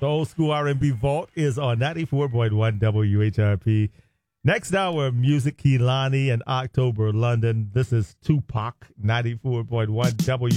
The Old School R&B Vault is on 94.1 WHRP. Next hour, music, Kehlani and October London. This is Tupac, 94.1 W.